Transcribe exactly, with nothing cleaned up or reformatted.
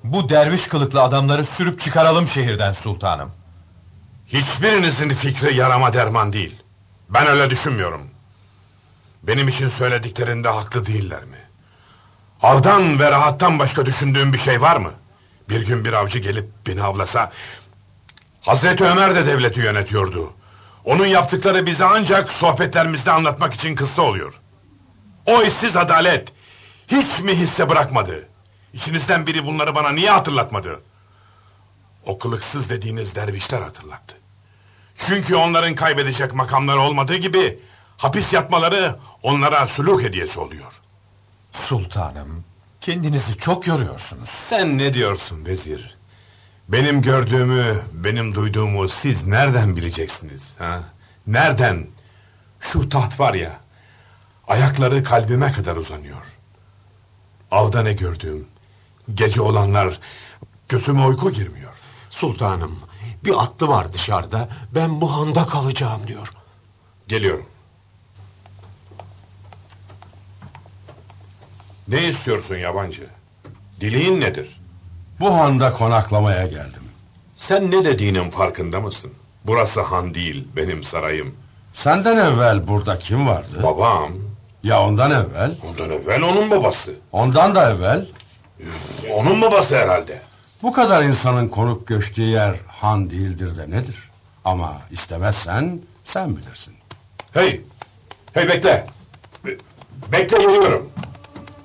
Bu derviş kılıklı adamları sürüp çıkaralım şehirden sultanım. Hiçbirinizin fikri yarama derman değil. Ben öyle düşünmüyorum. Benim için söylediklerinde haklı değiller mi? Avdan ve rahattan başka düşündüğüm bir şey var mı? Bir gün bir avcı gelip beni avlasa... Hazreti Ömer de devleti yönetiyordu. Onun yaptıkları bize ancak sohbetlerimizde anlatmak için kıssa oluyor. O işsiz adalet hiç mi hisse bırakmadı? İçinizden biri bunları bana niye hatırlatmadı? O kılıksız dediğiniz dervişler hatırlattı. Çünkü onların kaybedecek makamları olmadığı gibi... hapis yatmaları onlara suluk hediyesi oluyor. Sultanım, kendinizi çok yoruyorsunuz. Sen ne diyorsun vezir? Benim gördüğümü, benim duyduğumu siz nereden bileceksiniz? Ha? Nereden? Şu taht var ya, ayakları kalbime kadar uzanıyor. Avda ne gördüğüm, gece olanlar gözüme uyku girmiyor. Sultanım, bir atlı var dışarıda, ben bu handa kalacağım diyor. Geliyorum. Ne istiyorsun yabancı? Dileğin nedir? Bu handa konaklamaya geldim. Sen ne dediğinin farkında mısın? Burası han değil, benim sarayım. Senden evvel burada kim vardı? Babam. Ya ondan evvel? Ondan evvel onun babası. Ondan da evvel? Onun babası herhalde. Bu kadar insanın konup göçtüğü yer han değildir de nedir? Ama istemezsen sen bilirsin. Hey! Hey bekle! Be- bekle geliyorum.